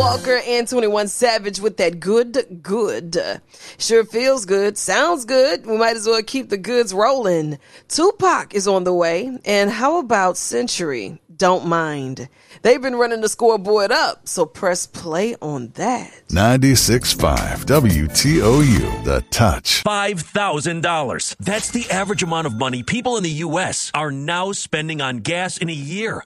Walker and 21 Savage with that good. Sure feels good, sounds good. We might as well keep the goods rolling. Tupac is on the way. And how about Century? Don't mind. They've been running the scoreboard up, so press play on that. 96.5 WTOU, The Touch. $5,000. That's the average amount of money people in the U.S. are now spending on gas in a year.